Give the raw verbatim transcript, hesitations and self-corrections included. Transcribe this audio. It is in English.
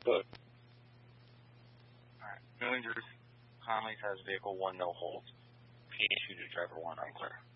Good. Alright. New injuries. Conley has vehicle one, no holds. P H two to driver one, unclear.